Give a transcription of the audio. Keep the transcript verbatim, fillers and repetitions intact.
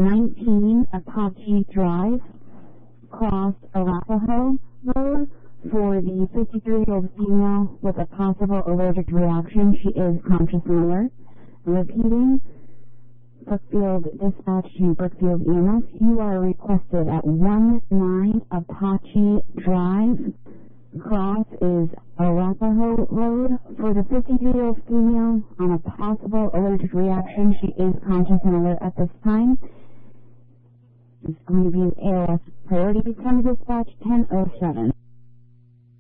nineteen Apache Drive, Cross Arapahoe Road, for the fifty-three-year-old female with a possible allergic reaction. She is conscious and alert. Repeating, Brookfield Dispatch to Brookfield E M S. You are requested at nineteen Apache Drive. Cross is Arapahoe Road for the fifty-three-year-old female on a possible allergic reaction. She is conscious and alert at this time. It's going to be an A L S priority. Become dispatch ten oh seven.